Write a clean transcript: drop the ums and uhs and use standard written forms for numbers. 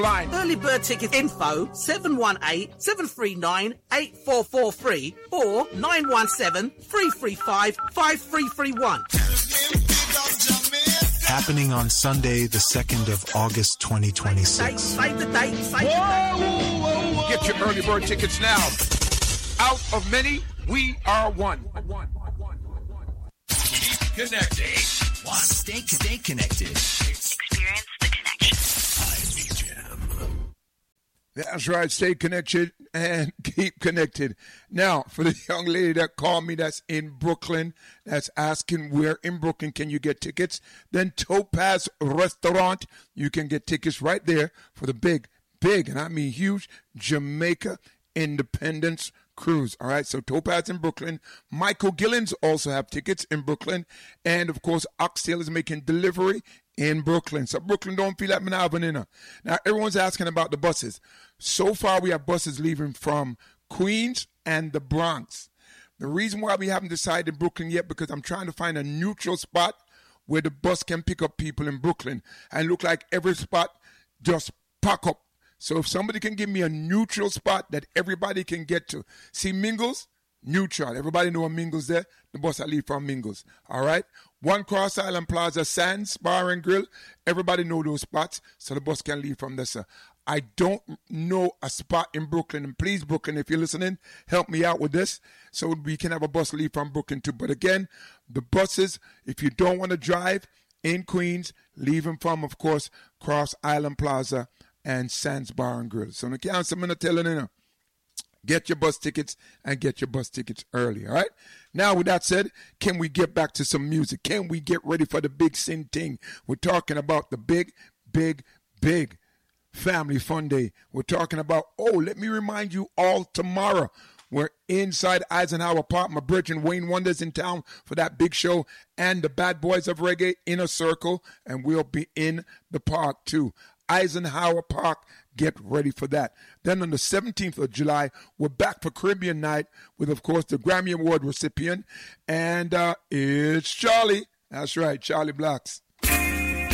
line. Early bird ticket info 718-739-8443 or 917-335-5331. Happening on Sunday, the 2nd of August, 2026. Save the date. Whoa. Get your early bird tickets now. Out of many, we are one. Keep connected. Stay connected. Experience the connection. That's right. Stay connected and keep connected. Now, for the young lady that called me that's in Brooklyn, that's asking where in Brooklyn can you get tickets, then Topaz Restaurant, you can get tickets right there for the big, and I mean huge, Jamaica Independence Cruise. All right, so Topaz in Brooklyn. Michael Gillens also have tickets in Brooklyn. And, of course, Oxtail is making delivery in Brooklyn. So Brooklyn don't feel like Manavana. Now, everyone's asking about the buses. So far, we have buses leaving from Queens and the Bronx. The reason why we haven't decided Brooklyn yet, because I'm trying to find a neutral spot where the bus can pick up people in Brooklyn. And look like every spot just pack up. So if somebody can give me a neutral spot that everybody can get to. See, Mingles, neutral. Everybody know Mingles there. The bus I leave from Mingles. All right? One Cross Island Plaza, Sands Bar and Grill. Everybody know those spots, so the bus can leave from there, sir. I don't know a spot in Brooklyn. And please, Brooklyn, if you're listening, help me out with this so we can have a bus leave from Brooklyn too. But again, the buses, if you don't want to drive in Queens, leave them from, of course, Cross Island Plaza and Sands Bar and Grill. So, I'm telling you, get your bus tickets and get your bus tickets early, all right? Now, with that said, can we get back to some music? Can we get ready for the big sin thing? We're talking about the big Family Fun Day. We're talking about, let me remind you all tomorrow. We're inside Eisenhower Park. My brethren Wayne Wonders in town for that big show. And the Bad Boys of Reggae Inner Circle. And we'll be in the park too. Eisenhower Park, get ready for that. Then on the 17th of July, we're back for Caribbean Night with, of course, the Grammy Award recipient. And it's Charlie. That's right, Charlie Blacks.